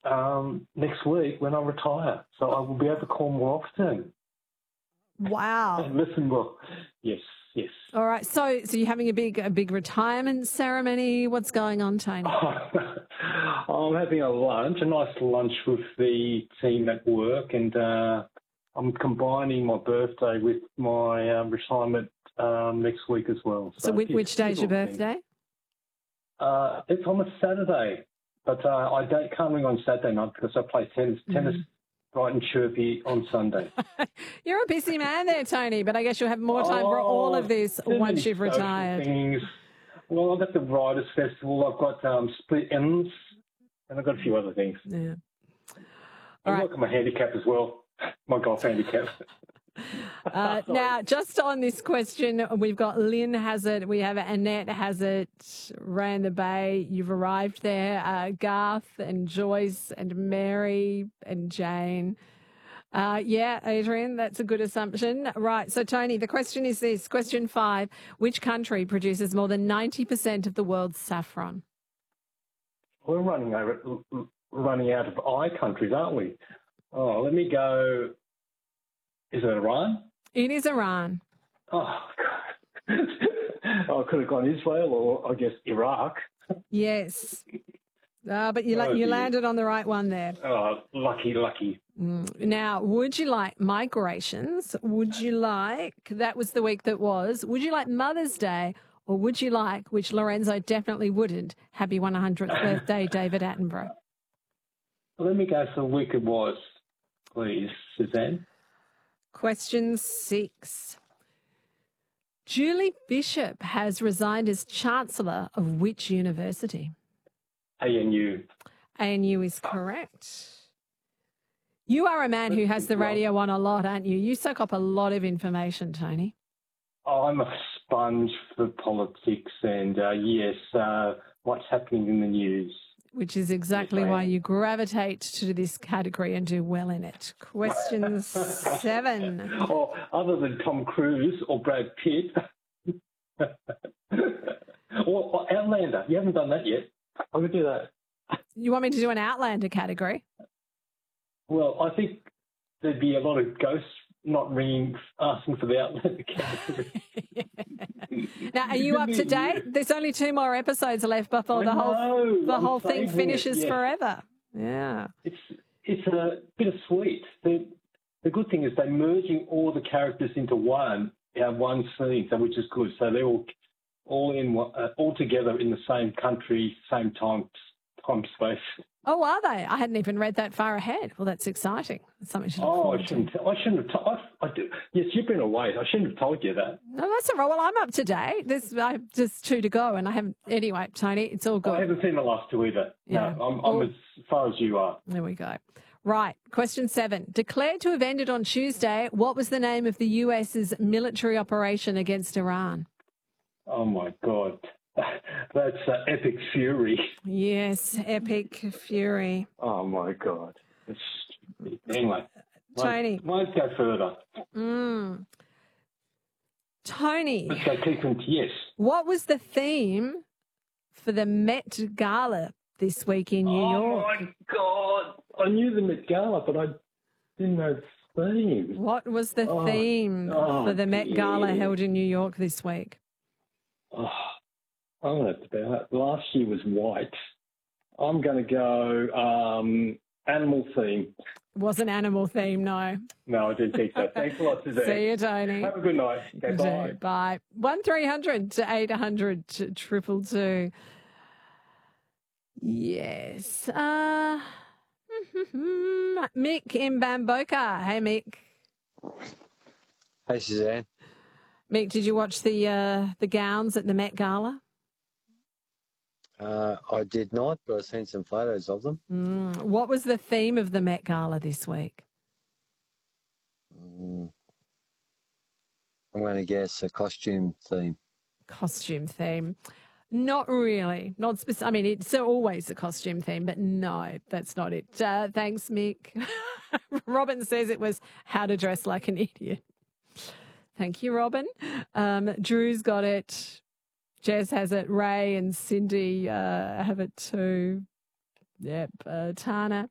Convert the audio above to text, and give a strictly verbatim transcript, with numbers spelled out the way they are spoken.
um, next week when I retire. So I will be able to call more often. Wow. And listen well. Yes, yes. All right. So so you're having a big a big retirement ceremony. What's going on, Tony? I'm having a lunch, a nice lunch with the team at work, and uh, I'm combining my birthday with my um, retirement um, next week as well. So, so which, which day is your birthday? Uh, it's on a Saturday, but uh, I don't, can't ring on Saturday night because I play tennis. Mm. Tennis bright and chirpy on Sunday. You're a busy man there, Tony, but I guess you'll have more time oh, for all of this once you've retired. Things. Well, I've got the Writers' Festival, I've got um, Split Ends, and I've got a few other things. Yeah. I right. work on my handicap as well, my golf handicap. Uh, now, just on this question, we've got Lynn has it, we have Annette has it, Ray in the Bay, you've arrived there, uh, Garth and Joyce and Mary and Jane. Uh, yeah, Adrian, that's a good assumption. Right, so Tony, the question is this, question five, which country produces more than ninety percent of the world's saffron? We're running, over, running out of I countries, aren't we? Oh, let me go... Is it Iran? It is Iran. Oh, God. I could have gone Israel or, I guess, Iraq. Yes. Uh, but you, oh, you landed on the right one there. Oh, lucky, lucky. Mm. Now, would you like migrations? Would you like, that was the week that was, would you like Mother's Day? Or would you like, which Lorenzo definitely wouldn't, happy one hundredth birthday, David Attenborough? Well, let me go for the week it was, please, Suzanne. Question six. Julie Bishop has resigned as Chancellor of which university? A N U. A N U is correct. You are a man who has the radio on a lot, aren't you? You soak up a lot of information, Tony. I'm a sponge for politics and, uh, yes, uh, what's happening in the news. Which is exactly yes, why you gravitate to this category and do well in it. Question seven. Or other than Tom Cruise or Brad Pitt. or, or Outlander. You haven't done that yet. I could do that. You want me to do an Outlander category? Well, I think there'd be a lot of ghosts not ringing, asking for the Outlander category. Now, are you up to date? There's only two more episodes left before I the whole know, the I'm whole thing finishes it, yes. forever. Yeah. It's it's a bit of sweet. The, the good thing is they're merging all the characters into one uh, one scene, so which is good. So they're all all in one, uh, all together in the same country, same time time space. Oh, are they? I hadn't even read that far ahead. Well, that's exciting. That's something to look oh, forward I shouldn't. to. I shouldn't have. T- I, I do. Yes, you've been away. I shouldn't have told you that. No, that's all right. Well, I'm up to date. There's I, just two to go, and I haven't. Anyway, Tony, it's all good. I haven't seen the last two either. Yeah. No, I'm, I'm oh. as far as you are. There we go. Right. Question seven. Declared to have ended on Tuesday, what was the name of the U S's military operation against Iran? Oh my God. That's uh, Epic Fury. Yes, Epic Fury. Oh, my God. It's, anyway. Tony. Might go further. Mm. Tony. Let's go keep them, yes. What was the theme for the Met Gala this week in New oh York? Oh, my God. I knew the Met Gala, but I didn't know the theme. What was the oh, theme oh, for the Met dear. Gala held in New York this week? Oh. I'm going to have to bet. Last year was white. I'm going to go um, animal theme. It wasn't animal theme, no. No, I didn't think so. Thanks a lot, Suzanne. See you, Tony. Have a good night. Okay, bye. Bye. one three hundred to eight hundred to triple two. Yes. Uh, Mick in Bamboka. Hey, Mick. Hey, Suzanne. Mick, did you watch the uh, the gowns at the Met Gala? Uh, I did not, but I've seen some photos of them. Mm. What was the theme of the Met Gala this week? Mm. I'm going to guess a costume theme. Costume theme. Not really. Not specific. I mean, it's always a costume theme, but no, that's not it. Uh, thanks, Mick. Robin says it was how to dress like an idiot. Thank you, Robin. Um, Drew's got it. Jess has it. Ray and Cindy uh, have it too. Yep. Uh, Tana.